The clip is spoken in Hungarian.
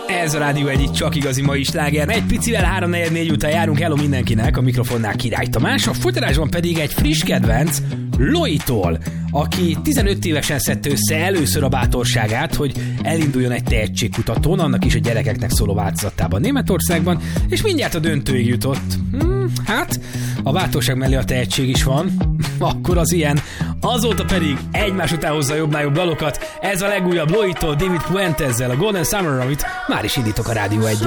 Ez a Rádió egyik csak igazi mai sláger. Egy picivel 3-4 után járunk. Hello mindenkinek, a mikrofonnál Király Tamás, a folytatásban pedig egy friss kedvenc Loitól, aki 15 évesen szedte össze először a bátorságát, hogy elinduljon egy tehetségkutatón, annak is a gyerekeknek szóló változatában Németországban, és mindjárt a döntőig jutott. Hát, a bátorság mellé a tehetség is van, akkor az ilyen. Azóta pedig egymás után hozza jobbnál jobb dalokat. Ez a legújabb Loitól, David Puentezzel, a Golden Summer, amit már is indítok a Rádió 1-en.